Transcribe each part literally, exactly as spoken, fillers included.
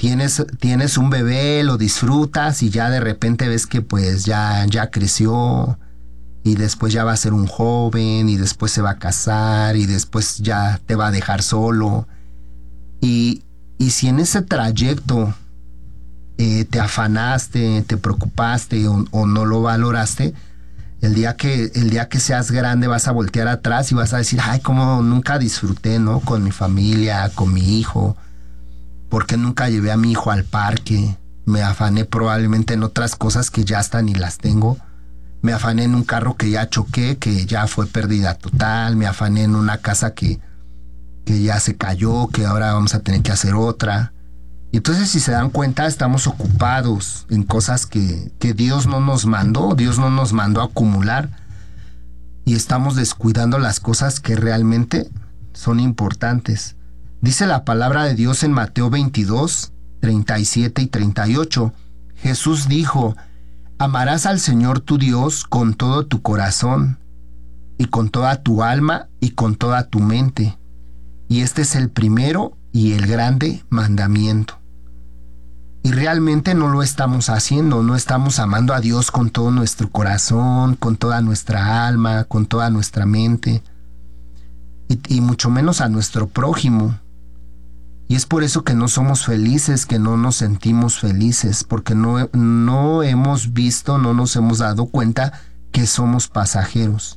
tienes, tienes un bebé, lo disfrutas y ya de repente ves que pues ya, ya creció y después ya va a ser un joven y después se va a casar y después ya te va a dejar solo. Y, y si en ese trayecto eh, te afanaste, te preocupaste o, o no lo valoraste, el día que, el día que seas grande vas a voltear atrás y vas a decir, ay, cómo nunca disfruté, ¿no? Con mi familia, con mi hijo. ¿Por qué nunca llevé a mi hijo al parque? Me afané probablemente en otras cosas que ya hasta ni las tengo. Me afané en un carro que ya choqué, que ya fue pérdida total. Me afané en una casa que, que ya se cayó, que ahora vamos a tener que hacer otra. Y entonces, si se dan cuenta, estamos ocupados en cosas que, que Dios no nos mandó. Dios no nos mandó a acumular. Y estamos descuidando las cosas que realmente son importantes. Dice la palabra de Dios en Mateo veintidós, treinta y siete y treinta y ocho. Jesús dijo, amarás al Señor tu Dios con todo tu corazón, y con toda tu alma, y con toda tu mente. Y este es el primero y el grande mandamiento. Y realmente no lo estamos haciendo, no estamos amando a Dios con todo nuestro corazón, con toda nuestra alma, con toda nuestra mente, y, y mucho menos a nuestro prójimo. Y es por eso que no somos felices, que no nos sentimos felices, porque no, no hemos visto, no nos hemos dado cuenta que somos pasajeros.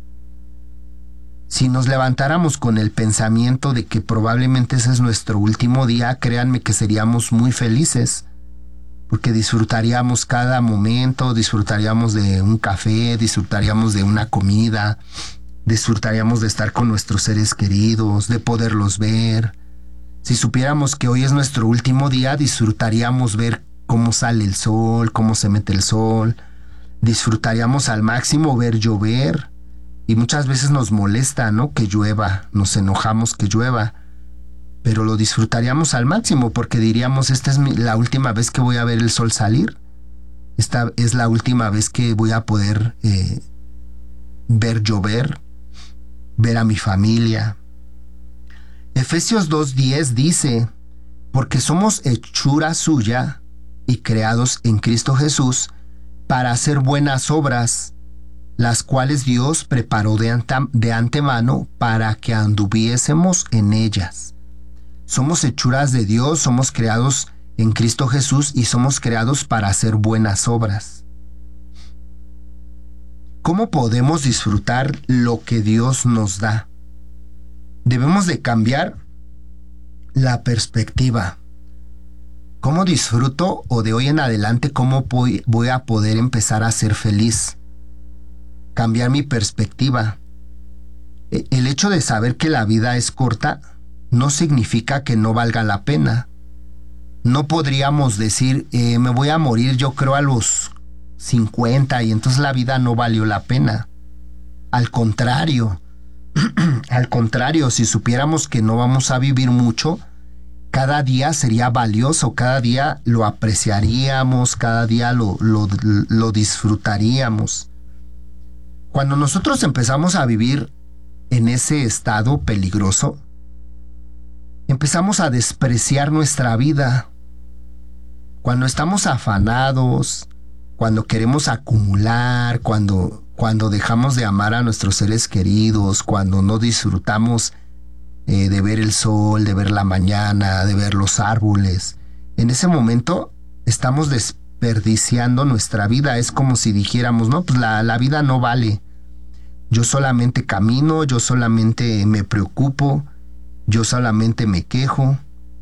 Si nos levantáramos con el pensamiento de que probablemente ese es nuestro último día, créanme que seríamos muy felices, porque disfrutaríamos cada momento, disfrutaríamos de un café, disfrutaríamos de una comida, disfrutaríamos de estar con nuestros seres queridos, de poderlos ver. Si supiéramos que hoy es nuestro último día, disfrutaríamos ver cómo sale el sol, cómo se mete el sol, disfrutaríamos al máximo ver llover. Y muchas veces nos molesta, ¿no?, que llueva, nos enojamos que llueva, pero lo disfrutaríamos al máximo porque diríamos, esta es mi, la última vez que voy a ver el sol salir, esta es la última vez que voy a poder eh, ver llover, ver a mi familia. Efesios dos diez dice, porque somos hechura suya y creados en Cristo Jesús para hacer buenas obras, las cuales Dios preparó de, ante, de antemano para que anduviésemos en ellas. Somos hechuras de Dios, somos creados en Cristo Jesús y somos creados para hacer buenas obras. ¿Cómo podemos disfrutar lo que Dios nos da? Debemos de cambiar la perspectiva. ¿Cómo disfruto o de hoy en adelante cómo voy, voy a poder empezar a ser feliz? Cambiar mi perspectiva. El hecho de saber que la vida es corta no significa que no valga la pena. No podríamos decir, eh, me voy a morir yo creo a los cincuenta y entonces la vida no valió la pena. Al contrario, al contrario, si supiéramos que no vamos a vivir mucho, cada día sería valioso, cada día lo apreciaríamos, cada día lo, lo, lo disfrutaríamos. Cuando nosotros empezamos a vivir en ese estado peligroso, empezamos a despreciar nuestra vida. Cuando estamos afanados, cuando queremos acumular, cuando, cuando dejamos de amar a nuestros seres queridos, cuando no disfrutamos eh, de ver el sol, de ver la mañana, de ver los árboles, en ese momento estamos despreciando desperdiciando nuestra vida. Es como si dijéramos, no, pues la, la vida no vale. Yo solamente camino, yo solamente me preocupo, yo solamente me quejo.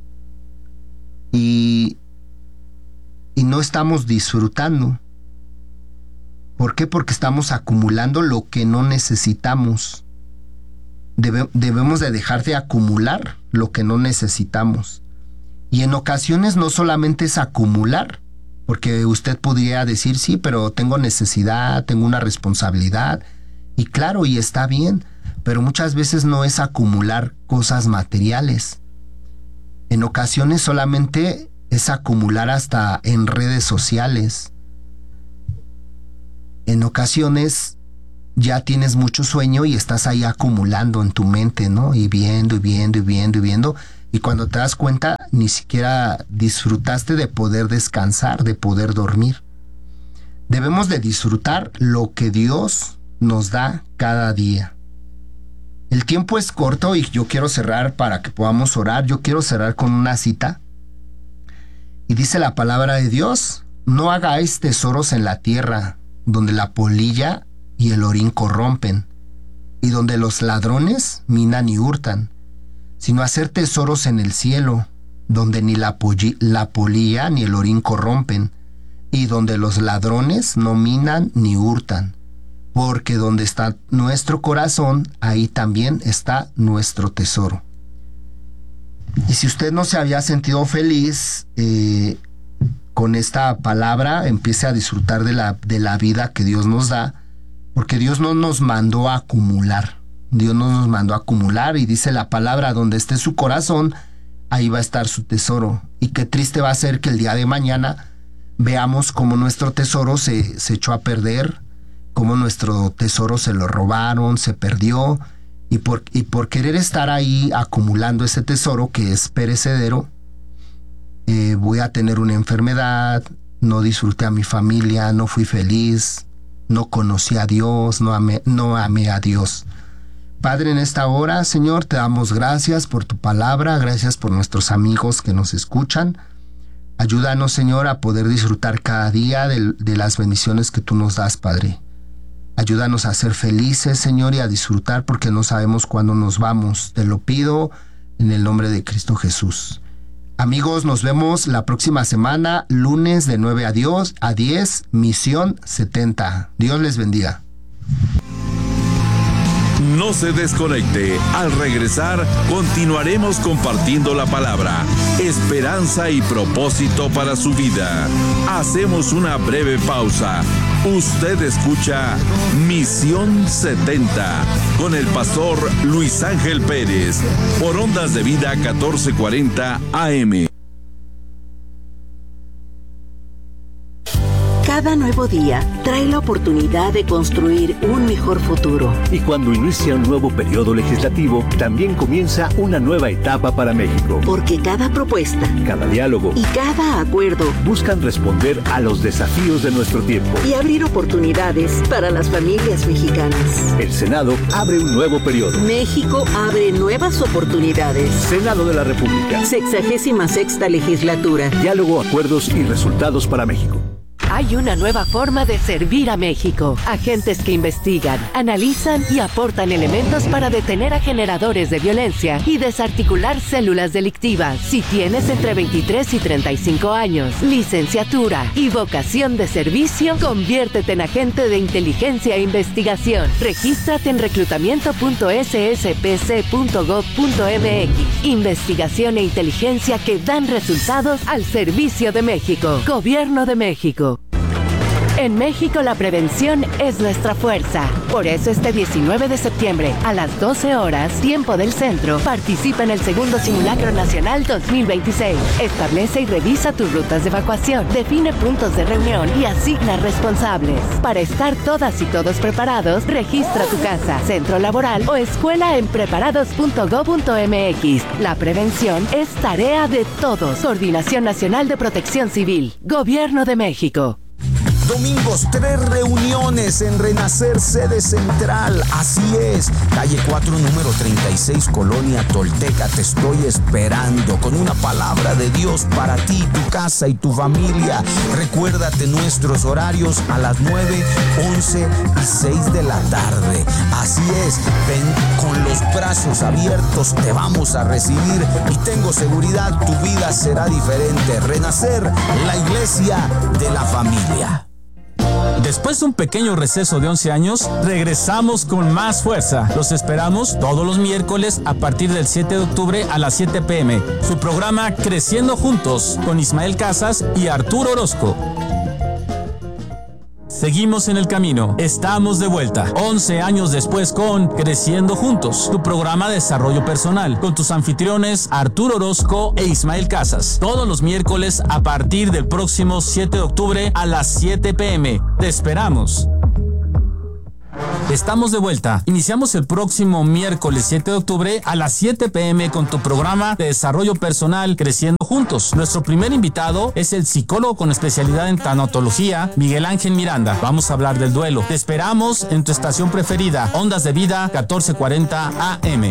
Y, y no estamos disfrutando. ¿Por qué? Porque estamos acumulando lo que no necesitamos. Debe, debemos de dejar de acumular lo que no necesitamos. Y en ocasiones no solamente es acumular, porque usted podría decir, sí, pero tengo necesidad, tengo una responsabilidad, y claro, y está bien, pero muchas veces no es acumular cosas materiales. En ocasiones solamente es acumular hasta en redes sociales. En ocasiones ya tienes mucho sueño y estás ahí acumulando en tu mente, ¿no? Y viendo, y viendo, y viendo, y viendo, y cuando te das cuenta día ni siquiera disfrutaste de poder descansar, de poder dormir. Debemos de disfrutar lo que Dios nos da cada día. El tiempo es corto y yo quiero cerrar para que podamos orar. Yo quiero cerrar con una cita. Y dice la palabra de Dios: no hagáis tesoros en la tierra, donde la polilla y el orín corrompen, y donde los ladrones minan y hurtan, sino hacer tesoros en el cielo, donde ni la, polli- la polilla ni el orín corrompen, y donde los ladrones no minan ni hurtan. Porque donde está nuestro corazón, ahí también está nuestro tesoro. Y si usted no se había sentido feliz eh, con esta palabra, empiece a disfrutar de la, de la vida que Dios nos da, porque Dios no nos mandó a acumular. Dios no nos mandó a acumular, y dice la palabra: donde esté su corazón, ahí va a estar su tesoro. Y qué triste va a ser que el día de mañana veamos cómo nuestro tesoro se, se echó a perder, cómo nuestro tesoro se lo robaron, se perdió, y por, y por querer estar ahí acumulando ese tesoro que es perecedero, eh, voy a tener una enfermedad, no disfruté a mi familia, no fui feliz, no conocí a Dios, no amé, no amé a Dios. Padre, en esta hora, Señor, te damos gracias por tu palabra, gracias por nuestros amigos que nos escuchan. Ayúdanos, Señor, a poder disfrutar cada día de, de las bendiciones que tú nos das, Padre. Ayúdanos a ser felices, Señor, y a disfrutar, porque no sabemos cuándo nos vamos. Te lo pido en el nombre de Cristo Jesús. Amigos, nos vemos la próxima semana, lunes de nueve a diez, Misión setenta. Dios les bendiga. No se desconecte. Al regresar, continuaremos compartiendo la palabra, esperanza y propósito para su vida. Hacemos una breve pausa. Usted escucha Misión setenta con el pastor Luis Ángel Pérez por Ondas de Vida catorce cuarenta A M. Cada nuevo día trae la oportunidad de construir un mejor futuro. Y cuando inicia un nuevo periodo legislativo, también comienza una nueva etapa para México. Porque cada propuesta, cada diálogo y cada acuerdo buscan responder a los desafíos de nuestro tiempo y abrir oportunidades para las familias mexicanas. El Senado abre un nuevo periodo. México abre nuevas oportunidades. Senado de la República. Sexagésima sexta legislatura. Diálogo, acuerdos y resultados para México. Hay una nueva forma de servir a México. Agentes que investigan, analizan y aportan elementos para detener a generadores de violencia y desarticular células delictivas. Si tienes entre veintitrés y treinta y cinco años, licenciatura y vocación de servicio, conviértete en agente de inteligencia e investigación. Regístrate en reclutamiento punto s s p c punto gov punto m x. Investigación e inteligencia que dan resultados al servicio de México. Gobierno de México. En México la prevención es nuestra fuerza. Por eso este diecinueve de septiembre a las doce horas, tiempo del centro, participa en el segundo Simulacro Nacional dos mil veintiséis. Establece y revisa tus rutas de evacuación, define puntos de reunión y asigna responsables. Para estar todas y todos preparados, registra tu casa, centro laboral o escuela en preparados punto gov punto m x. La prevención es tarea de todos. Coordinación Nacional de Protección Civil. Gobierno de México. Domingos, tres reuniones en Renacer, sede central. Así es, calle cuatro, número treinta y seis, Colonia Tolteca. Te estoy esperando con una palabra de Dios para ti, tu casa y tu familia. Recuérdate nuestros horarios a las nueve, once y seis de la tarde. Así es, ven con los brazos abiertos, te vamos a recibir y tengo seguridad, tu vida será diferente. Renacer, la iglesia de la familia. Después de un pequeño receso de once años, regresamos con más fuerza. Los esperamos todos los miércoles a partir del siete de octubre a las siete pe eme. Su programa Creciendo Juntos con Ismael Casas y Arturo Orozco. Seguimos en el camino. Estamos de vuelta. once años después con Creciendo Juntos, tu programa de desarrollo personal, con tus anfitriones Arturo Orozco e Ismael Casas. Todos los miércoles a partir del próximo siete de octubre a las siete pe eme. Te esperamos. estamos de vuelta. Iniciamos el próximo miércoles siete de octubre a las siete pm con tu programa de desarrollo personal Creciendo Juntos. Nuestro primer invitado es el psicólogo con especialidad en tanatología, Miguel Ángel Miranda. Vamos a hablar del duelo. Te esperamos en tu estación preferida, Ondas de Vida catorce cuarenta A M.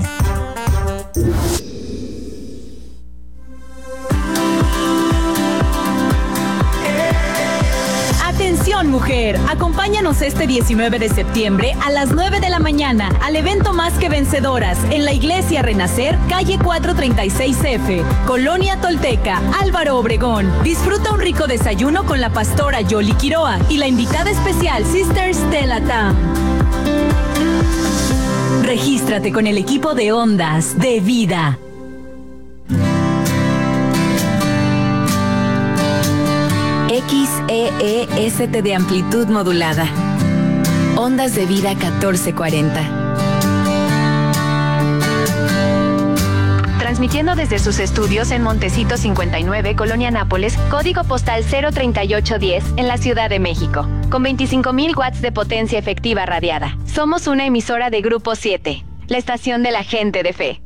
Atención, mujer, acompáñanos este diecinueve de septiembre a las nueve de la mañana al evento Más que Vencedoras en la Iglesia Renacer, calle cuatrocientos treinta y seis F, Colonia Tolteca, Álvaro Obregón. Disfruta un rico desayuno con la pastora Yoli Quiroa y la invitada especial Sister Stella Tam. Regístrate con el equipo de Ondas de Vida. X E E S T de amplitud modulada. Ondas de Vida catorce cuarenta. Transmitiendo desde sus estudios en Montecito cincuenta y nueve, Colonia Nápoles, código postal cero treinta y ocho diez, en la Ciudad de México, con veinticinco mil watts de potencia efectiva radiada. Somos una emisora de Grupo siete, la estación de la gente de fe.